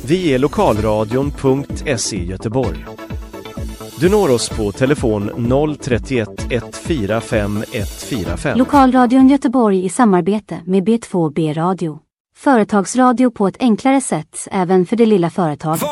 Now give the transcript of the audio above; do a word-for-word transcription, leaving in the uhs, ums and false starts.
Vi är lokalradion punkt se Göteborg. Du når oss på telefon noll trettioett ett fyra fem ett fyra fem. Lokalradion Göteborg i samarbete med B två B Radio. Företagsradio på ett enklare sätt även för det lilla företaget.